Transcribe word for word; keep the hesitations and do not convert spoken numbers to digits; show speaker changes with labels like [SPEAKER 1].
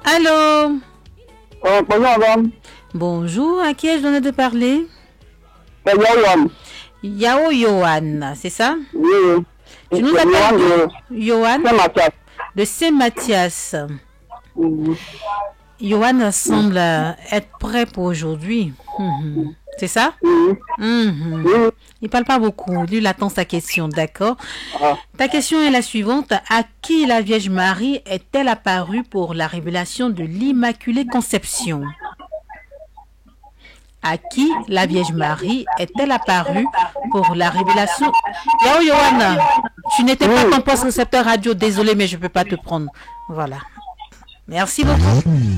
[SPEAKER 1] Allô?
[SPEAKER 2] Euh, bonjour, madame.
[SPEAKER 1] Bonjour, à qui ai-je donné de parler?
[SPEAKER 2] C'est Yohan.
[SPEAKER 1] Yao Yohan, c'est ça?
[SPEAKER 2] Oui, oui.
[SPEAKER 1] Tu nous
[SPEAKER 2] C'est Yohan
[SPEAKER 1] appelles
[SPEAKER 2] de
[SPEAKER 1] de Yohan
[SPEAKER 2] Saint-Mathias.
[SPEAKER 1] de Saint-Mathias.
[SPEAKER 2] Mhm.
[SPEAKER 1] Yohan semble euh, être prêt pour aujourd'hui. Mhm. C'est ça?
[SPEAKER 2] Oui,
[SPEAKER 1] Mhm.
[SPEAKER 2] oui.
[SPEAKER 1] Il parle pas beaucoup. Lui, il attend sa question, d'accord?
[SPEAKER 2] Ah.
[SPEAKER 1] Ta question est la suivante. À qui la Vierge Marie est-elle apparue pour la révélation de l'Immaculée Conception? À qui la Vierge Marie est-elle apparue pour la révélation? Yao Yohan, tu n'étais pas ton poste récepteur radio. Désolé, mais je ne peux pas te prendre. Voilà. Merci beaucoup.